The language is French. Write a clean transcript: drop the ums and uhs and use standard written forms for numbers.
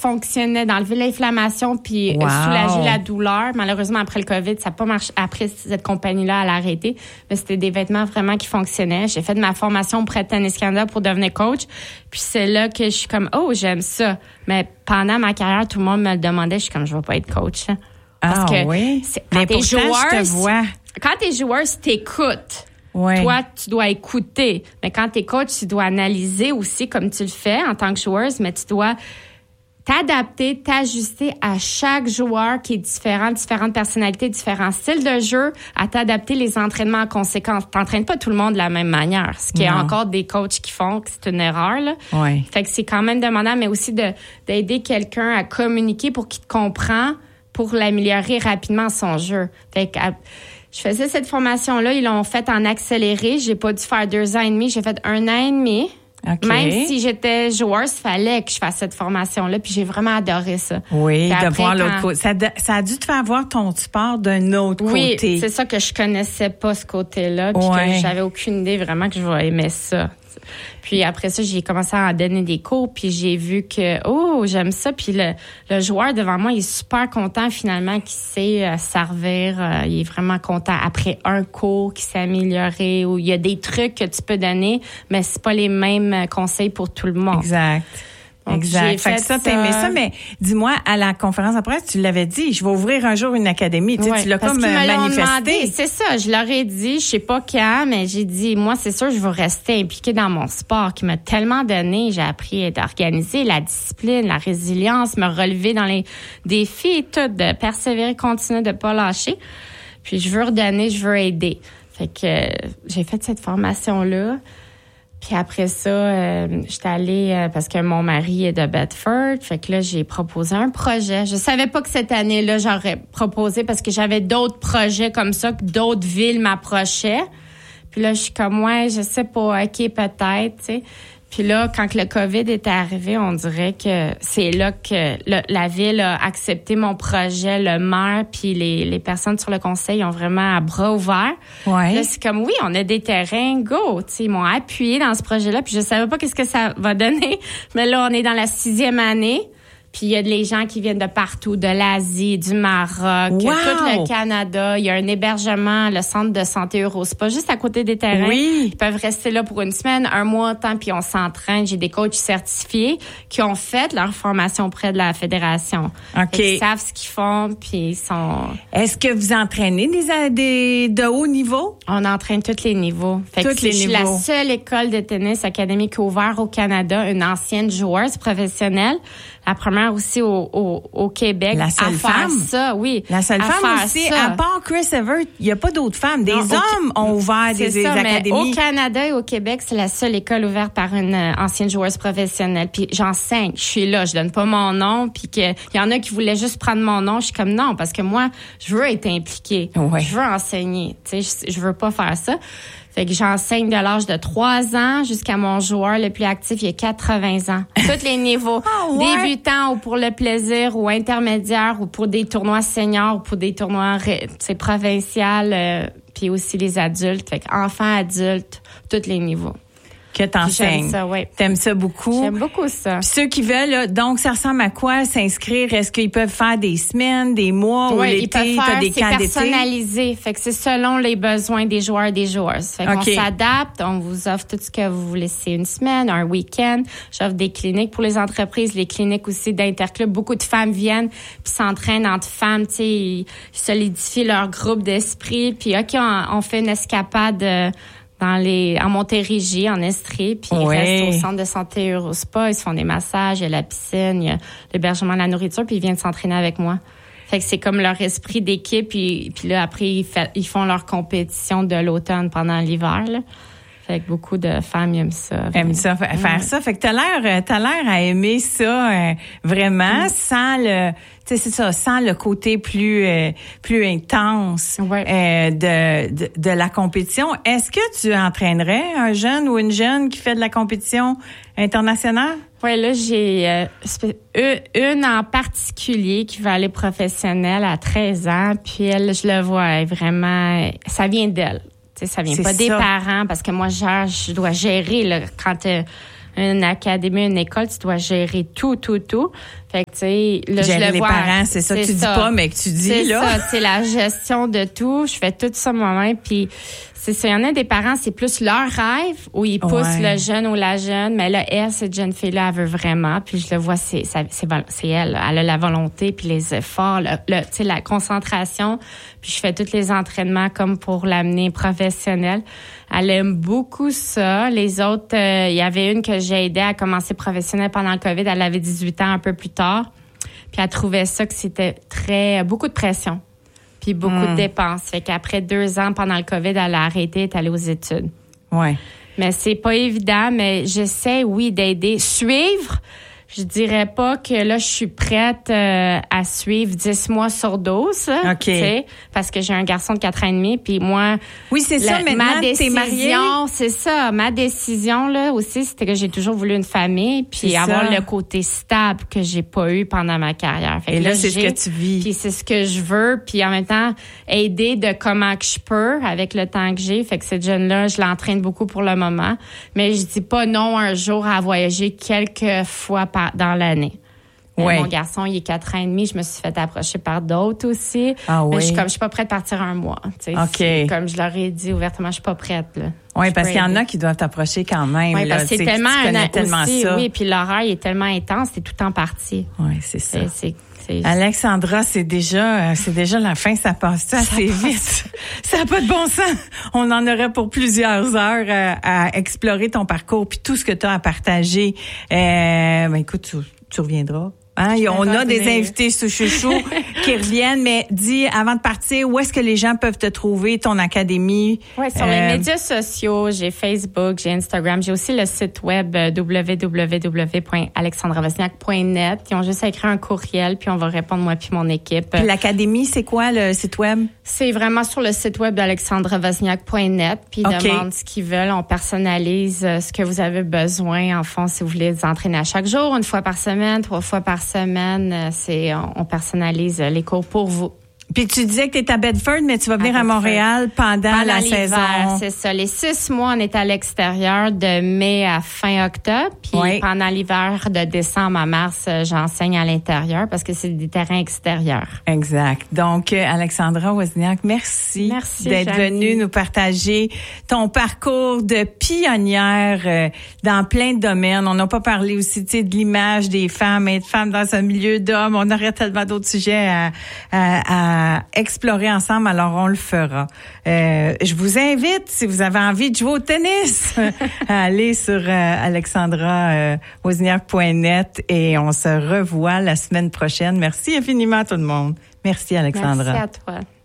fonctionnait d'enlever l'inflammation puis soulager la douleur. Malheureusement, après le COVID, ça n'a pas marché. Après, cette compagnie-là, elle a arrêté. Mais c'était des vêtements vraiment qui fonctionnaient. J'ai fait de ma formation auprès de Tennis Canada pour devenir coach. Puis c'est là que je suis comme, j'aime ça. Mais pendant ma carrière, tout le monde me le demandait. Je suis comme, je ne vais pas être coach. Là. Parce que quand t'es joueuse, t'écoutes. Ouais. Toi, tu dois écouter. Mais quand t'es coach, tu dois analyser aussi comme tu le fais en tant que joueuse, mais tu dois t'adapter, t'ajuster à chaque joueur qui est différent, différentes personnalités, différents styles de jeu, à t'adapter les entraînements en conséquence. T'entraînes pas tout le monde de la même manière. Ce qu'il y a encore des coachs qui font, que c'est une erreur, là. Ouais. Fait que c'est quand même demandant, mais aussi d'aider quelqu'un à communiquer pour qu'il te comprenne, pour l'améliorer rapidement son jeu. Fait que, je faisais cette formation-là, ils l'ont faite en accéléré. J'ai pas dû faire 2 ans et demi, j'ai fait 1 an et demi. Okay. Même si j'étais joueuse, il fallait que je fasse cette formation-là, puis j'ai vraiment adoré ça. Oui, de voir l'autre côté. Ça a dû te faire voir ton sport d'un autre côté. Oui, c'est ça que je connaissais pas, ce côté-là, puis que j'avais aucune idée vraiment que je vais aimer ça. Puis après ça, j'ai commencé à en donner des cours, puis j'ai vu que, j'aime ça. Puis le joueur devant moi, il est super content finalement qu'il sait servir. Il est vraiment content après un cours, qu'il s'est amélioré, où il y a des trucs que tu peux donner, mais c'est pas les mêmes conseils pour tout le monde. Exact. Donc, exact. Fait que ça, t'aimais ça, mais dis-moi, à la conférence de presse, tu l'avais dit, je vais ouvrir un jour une académie. Tu l'as comme manifesté. C'est ça, je leur ai dit, je sais pas quand, mais j'ai dit, moi, c'est sûr, je vais rester impliquée dans mon sport qui m'a tellement donné. J'ai appris à être organisée, la discipline, la résilience, me relever dans les défis et tout, de persévérer, continuer, de pas lâcher. Puis je veux redonner, je veux aider. Fait que j'ai fait cette formation-là. Puis après ça, j'étais allée parce que mon mari est de Bedford. Fait que là, j'ai proposé un projet. Je savais pas que cette année-là, j'aurais proposé parce que j'avais d'autres projets comme ça, que d'autres villes m'approchaient. Puis là, je suis comme, je sais pas, OK, peut-être, tu sais. Puis là, quand le COVID était arrivé, on dirait que c'est là que la ville a accepté mon projet, le maire, puis les personnes sur le conseil ont vraiment à bras ouverts. Ouais. Là, c'est comme, on a des terrains, go! Tu sais, ils m'ont appuyé dans ce projet-là, puis je savais pas qu'est-ce que ça va donner. Mais là, on est dans la 6e année. Puis il y a des gens qui viennent de partout, de l'Asie, du Maroc, tout le Canada. Il y a un hébergement, le centre de santé Eurospa, juste à côté des terrains. Oui. Ils peuvent rester là pour 1 semaine, 1 mois de temps, puis on s'entraîne. J'ai des coachs certifiés qui ont fait leur formation auprès de la fédération. OK. Ils savent ce qu'ils font, puis ils sont... Est-ce que vous entraînez de haut niveau? On entraîne tous les niveaux. Je suis la seule école de tennis académique ouverte au Canada, une ancienne joueuse professionnelle. La première aussi au Québec. La seule femme. Ça, oui. La seule femme aussi. À part Chris Evert, il n'y a pas d'autres femmes. Des hommes ont ouvert des académies. Mais au Canada et au Québec, c'est la seule école ouverte par une ancienne joueuse professionnelle. Puis j'enseigne. Je suis là. Je donne pas mon nom. Puis il y en a qui voulaient juste prendre mon nom. Je suis comme non, parce que moi, je veux être impliquée. Ouais. Je veux enseigner. Tu sais, je veux pas faire ça. Fait que j'enseigne de l'âge de 3 ans jusqu'à mon joueur le plus actif, il a 80 ans. Tous les niveaux. Débutants ou pour le plaisir ou intermédiaire ou pour des tournois seniors ou pour des tournois provinciales, puis aussi les adultes. Fait que enfants, adultes, tous les niveaux. Que t'enseignes. J'aime ça, oui. T'aimes ça beaucoup? J'aime beaucoup ça. Puis ceux qui veulent, là, donc ça ressemble à quoi s'inscrire? Est-ce qu'ils peuvent faire des semaines, des mois ou l'été? Ils peuvent faire, des camps d'été? C'est personnalisé. Fait que c'est selon les besoins des joueurs et des joueuses. Fait qu'on s'adapte, on vous offre tout ce que vous voulez. C'est 1 semaine, un week-end. J'offre des cliniques pour les entreprises, les cliniques aussi d'interclub. Beaucoup de femmes viennent puis s'entraînent entre femmes, tu sais, ils solidifient leur groupe d'esprit. Puis OK, on fait une escapade en Montérégie, en Estrie, puis ils restent au centre de santé Eurospa, ils se font des massages, il y a la piscine, il y a l'hébergement, la nourriture, puis ils viennent s'entraîner avec moi. Fait que c'est comme leur esprit d'équipe, puis là, après, ils font leur compétition de l'automne pendant l'hiver, là. Fait que beaucoup de femmes aiment ça. Aiment ça, faire ça. Fait que t'as l'air à aimer ça, vraiment, sans le... Tu sais, c'est ça, sans le côté plus intense de la compétition. Est-ce que tu entraînerais un jeune ou une jeune qui fait de la compétition internationale? Oui, là, j'ai une en particulier qui va aller professionnelle à 13 ans, puis elle, je le vois, vraiment, ça vient d'elle. Tu sais, ça vient pas des parents, parce que moi, je dois gérer là, quand une académie, une école, tu dois gérer tout. Fait que, tu sais, là, gérer je le les vois. parents, c'est ça que tu dis pas, mais que tu dis, c'est là. C'est ça, c'est la gestion de tout. Je fais tout ça moi-même, puis c'est ça. Il y en a des parents, c'est plus leur rêve où ils poussent le jeune ou la jeune, mais là, elle, cette jeune fille-là, elle veut vraiment, puis je le vois, c'est elle. Elle a la volonté, puis les efforts, tu sais, la concentration, puis je fais tous les entraînements comme pour l'amener professionnelle. Elle aime beaucoup ça. Les autres, il y avait une que j'ai aidée à commencer professionnelle pendant le COVID. Elle avait 18 ans un peu plus tard. Puis elle trouvait ça que c'était beaucoup de pression. Puis beaucoup de dépenses. Fait qu'après 2 ans, pendant le COVID, elle a arrêté et est allée aux études. Ouais. Mais c'est pas évident, mais j'essaie, oui, d'aider. Suivre, je dirais pas que là, je suis prête à suivre 10 mois sur 12. OK. T'sais, parce que j'ai un garçon de 4 ans et demi, puis moi... Oui, c'est ça, maintenant, t'es mariée. C'est ça. Ma décision, là, aussi, c'était que j'ai toujours voulu une famille, puis avoir le côté stable que j'ai pas eu pendant ma carrière. Fait et que là, c'est ce que tu vis. Puis c'est ce que je veux, puis en même temps, aider de comment que je peux avec le temps que j'ai. Fait que cette jeune-là, je l'entraîne beaucoup pour le moment. Mais je dis pas non un jour à voyager quelques fois dans l'année. Ouais. Mon garçon, il est 4 ans et demi. Je me suis fait approcher par d'autres aussi. Ah oui. Mais je suis pas prête à partir un mois. OK. Comme je leur ai dit ouvertement, je suis pas prête. Oui, parce qu'il y en a qui doivent t'approcher quand même. Oui, parce que c'est tellement aussi, ça. Oui, puis l'horaire il est tellement intense, c'est tout en partie. Oui, c'est ça. C'est Alexandra, c'est déjà la fin, ça passe assez vite. Ça n'a pas de bon sens. On en aurait pour plusieurs heures à explorer ton parcours puis tout ce que tu as à partager. Écoute, tu reviendras. Hein? On a des invités sous chouchou qui reviennent, mais dis, avant de partir, où est-ce que les gens peuvent te trouver, ton académie? Oui, sur les médias sociaux, j'ai Facebook, j'ai Instagram, j'ai aussi le site web www.alexandravosniak.net. Ils ont juste à écrire un courriel, puis on va répondre, moi puis mon équipe. Puis l'académie, c'est quoi le site web? C'est vraiment sur le site web d'alexandravosniak.net, puis ils demandent ce qu'ils veulent. On personnalise ce que vous avez besoin. En fond, si vous voulez vous entraîner à chaque jour, 1 fois par semaine, 3 fois par semaine, on personnalise les cours pour vous. Puis tu disais que tu es à Bedford, mais tu vas venir à Montréal pendant la saison. C'est ça. Les 6 mois, on est à l'extérieur de mai à fin octobre. Puis pendant l'hiver de décembre à mars, j'enseigne à l'intérieur parce que c'est des terrains extérieurs. Exact. Donc, Alexandra Wozniak, merci d'être venue nous partager ton parcours de pionnière dans plein de domaines. On n'a pas parlé aussi, tu sais, de l'image des femmes, être femme dans un milieu d'hommes. On aurait tellement d'autres sujets à explorer ensemble, alors on le fera. Je vous invite, si vous avez envie de jouer au tennis, à aller sur alexandravosniak.net et on se revoit la semaine prochaine. Merci infiniment à tout le monde. Merci Alexandra. Merci à toi.